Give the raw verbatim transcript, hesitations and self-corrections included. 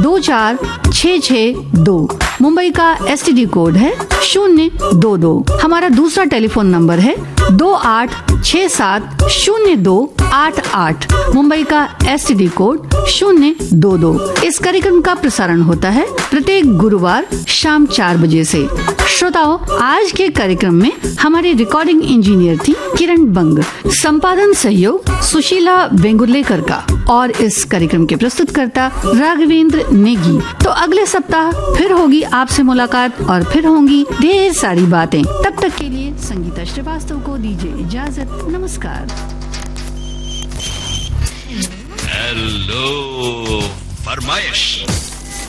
दो चार छः छः दो। मुंबई का एस टी डी कोड है शून्य दो दो। हमारा दूसरा टेलीफोन नंबर है दो आठ छः सात शून्य दो आठ आठ। मुंबई का एस टी डी कोड शून्य दो दो। इस कार्यक्रम का प्रसारण होता है प्रत्येक गुरुवार शाम चार बजे से। श्रोताओं, आज के कार्यक्रम में हमारी रिकॉर्डिंग इंजीनियर थी किरण बंग, संपादन सहयोग सुशीला वेंगुर्लेकर का और इस कार्यक्रम के प्रस्तुतकर्ता राघवेंद्र नेगी। तो अगले सप्ताह फिर होगी आपसे मुलाकात और फिर होंगी ढेर सारी बातें। तब तक के लिए संगीता श्रीवास्तव को दीजिए इजाजत। नमस्कार। हेलो फरमाइश।